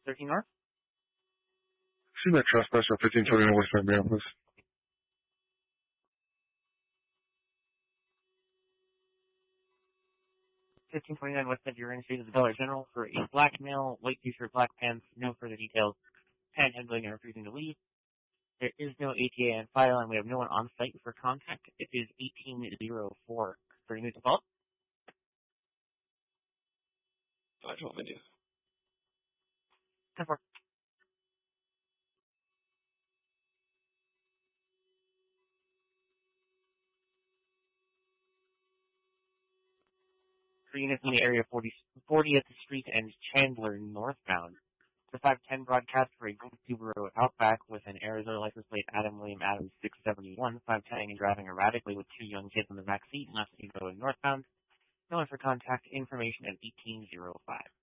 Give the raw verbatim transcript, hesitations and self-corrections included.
thirteen North. See that trespasser fifteen twenty-nine West Minneapolis. fifteen twenty-nine West End, you're in Street of the Dollar General for a black male, white t-shirt, black pants, no further details, panhandling and refusing to leave. There is no A T A on file, and we have no one on site for contact. It is eighteen oh four for new default. five twelve India. ten four. For units in the area fortieth Street and Chandler northbound. The five ten broadcast for a Golf Subaru Outback with an Arizona license plate Adam William Adams six seventy-one, five ten and driving erratically with two young kids in the back seat, left going northbound. No one for contact information at eighteen oh five.